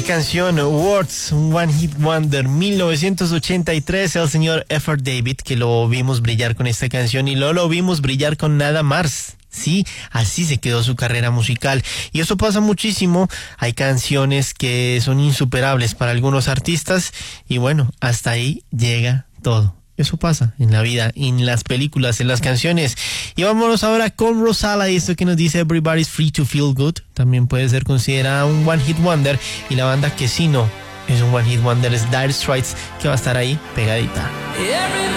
canción, Words, un One Hit Wonder, 1983, el señor Effort David, que lo vimos brillar con esta canción y lo vimos brillar con Nada Mars. Sí, así se quedó su carrera musical. Y eso pasa muchísimo. Hay canciones que son insuperables para algunos artistas y bueno, hasta ahí llega todo. Eso pasa en la vida, en las películas, en las canciones. Y vámonos ahora con Rosala y esto que nos dice Everybody's Free to Feel Good. También puede ser considerada un One Hit Wonder. Y la banda que sí no es un One Hit Wonder es Dire Straits, que va a estar ahí pegadita.